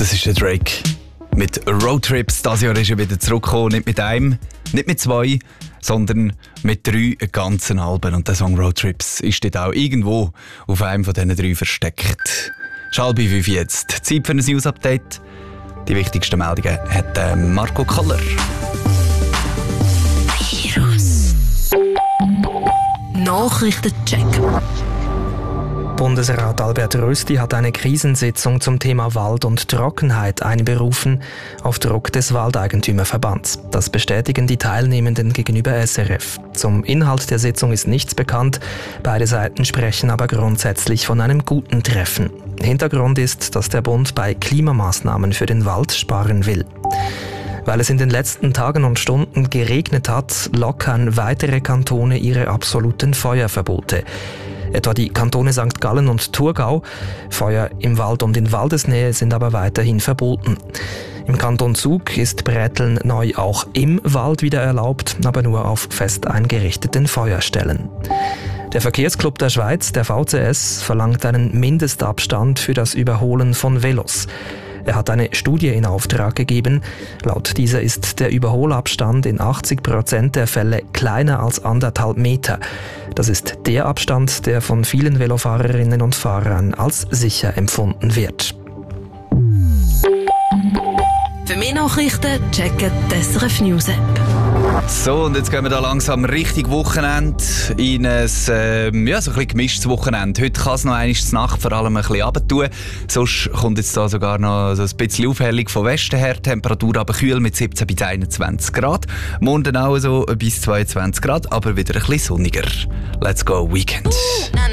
Das ist der Drake mit Roadtrips. Dieses Jahr ist er wieder zurückgekommen, nicht mit einem, nicht mit zwei, sondern mit 3 ganzen Alben. Und der Song Roadtrips ist dort auch irgendwo auf einem von diesen 3 versteckt. Schalbi 5 jetzt. Zeit für ein News-Update. Die wichtigsten Meldungen hat Marco Koller. Nachrichtencheck. Bundesrat Albert Rösti hat eine Krisensitzung zum Thema Wald und Trockenheit einberufen, auf Druck des Waldeigentümerverbands. Das bestätigen die Teilnehmenden gegenüber SRF. Zum Inhalt der Sitzung ist nichts bekannt, beide Seiten sprechen aber grundsätzlich von einem guten Treffen. Hintergrund ist, dass der Bund bei Klimamaßnahmen für den Wald sparen will. Weil es in den letzten Tagen und Stunden geregnet hat, lockern weitere Kantone ihre absoluten Feuerverbote. Etwa die Kantone St. Gallen und Thurgau. Feuer im Wald und in Waldesnähe sind aber weiterhin verboten. Im Kanton Zug ist Bräteln neu auch im Wald wieder erlaubt, aber nur auf fest eingerichteten Feuerstellen. Der Verkehrsclub der Schweiz, der VCS, verlangt einen Mindestabstand für das Überholen von Velos. Er hat eine Studie in Auftrag gegeben. Laut dieser ist der Überholabstand in 80% der Fälle kleiner als 1,5 Meter. Das ist der Abstand, der von vielen Velofahrerinnen und Fahrern als sicher empfunden wird. Für mehr Nachrichten checken die SRF News App. So, und jetzt gehen wir da langsam richtig Wochenende in ein, so ein bisschen gemischtes Wochenende. Heute kann es noch einmal zur Nacht vor allem ein bisschen runtertun. Sonst kommt jetzt da sogar noch so ein bisschen Aufhellung von Westen her. Temperatur aber kühl mit 17 bis 21 Grad. Morgen dann auch so bis 22 Grad, aber wieder ein bisschen sonniger. Let's go, Weekend.